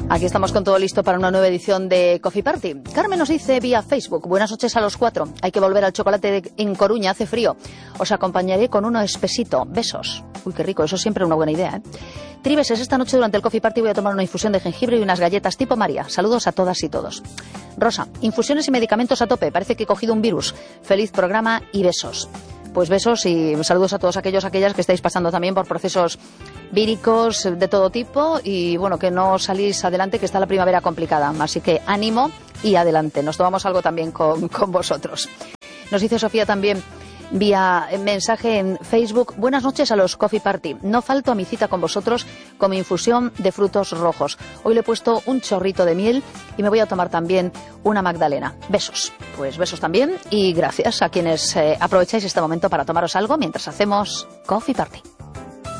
Aquí estamos con todo listo para una nueva edición de Coffee Party. Carmen nos dice vía Facebook: buenas noches a los 4. Hay que volver al chocolate en Coruña, hace frío. Os acompañaré con uno espesito. Besos. Uy, qué rico, eso es siempre una buena idea, ¿eh? Tribeses, esta noche durante el Coffee Party voy a tomar una infusión de jengibre y unas galletas tipo María. Saludos a todas y todos. Rosa, infusiones y medicamentos a tope. Parece que he cogido un virus. Feliz programa y besos. Pues besos y saludos a todos aquellas que estáis pasando también por procesos víricos de todo tipo y bueno, que no salís adelante, que está la primavera complicada. Así que ánimo y adelante. Nos tomamos algo también con vosotros. Nos dice Sofía también vía mensaje en Facebook: buenas noches a los Coffee Party. No falto a mi cita con vosotros con mi infusión de frutos rojos. Hoy le he puesto un chorrito de miel y me voy a tomar también una magdalena. Besos. Pues besos también y gracias a quienes aprovecháis este momento para tomaros algo mientras hacemos Coffee Party.